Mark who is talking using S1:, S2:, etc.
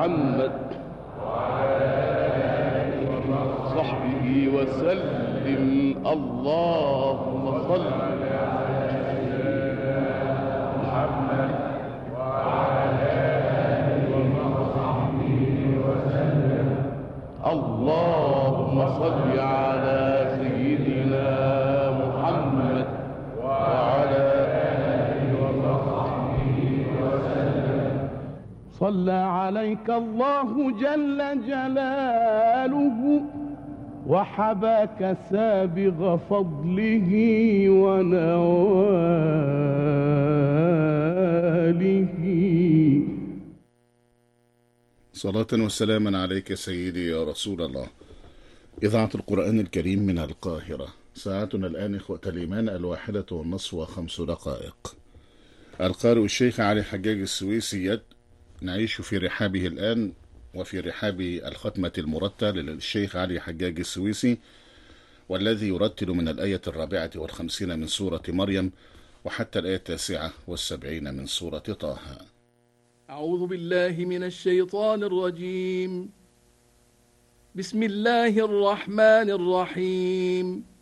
S1: محمد وصحبه وسلم. اللهم صل محمد اللهم صل على سيدنا محمد وعلى آله وصحبه وسلم. صلى عليك الله جل جلاله وحباك سابغ فضله ونواله.
S2: صلاة وسلاما عليك سيدي يا رسول الله. إذاعة القرآن الكريم من القاهرة. ساعتنا الآن إخوة الإيمان 1:05. القارئ الشيخ علي حجاج السويسي نعيش في رحابه الآن وفي رحاب الختمة المرتلة للشيخ علي حجاج السويسي، والذي يرتل من الآية 54 من سورة مريم وحتى الآية 79 من سورة طه.
S3: أعوذ بالله من الشيطان الرجيم. بسم الله الرحمن الرحيم.